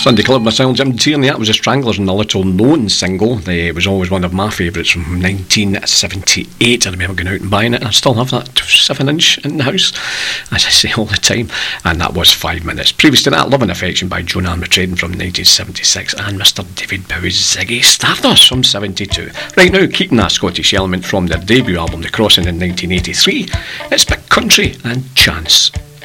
Sunday Club, myself, Jim Tierney. That was the Stranglers and the little known single. It was always one of my favourites from 1978. I remember going out and buying it, and I still have that 7-inch in the house, as I say all the time. And that was 5 minutes. Previous to that, Love and Affection by Joan Armatrading from 1976, and Mr. David Bowie's Ziggy Stardust from 72. Right now, keeping that Scottish element from their debut album, The Crossing, in 1983, it's Big Country and Chance.